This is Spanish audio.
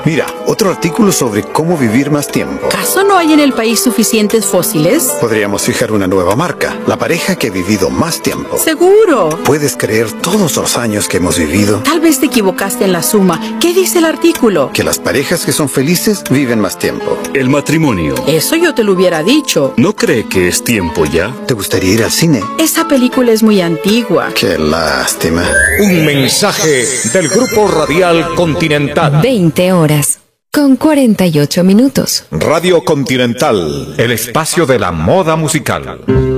Mira, otro artículo sobre cómo vivir más tiempo. ¿Acaso no hay en el país suficientes fósiles? Podríamos fijar una nueva marca, la pareja que ha vivido más tiempo. ¡Seguro! ¿Puedes creer todos los años que hemos vivido? Tal vez te equivocaste en la suma. ¿Qué dice el artículo? Que las parejas que son felices viven más tiempo. El matrimonio. Eso yo te lo hubiera dicho. ¿No cree que es tiempo ya? ¿Te gustaría ir al cine? Esa película es muy antigua. Qué lástima. Un mensaje del Grupo Radial Continental. 20 horas con 48 minutos. Radio Continental, el espacio de la moda musical.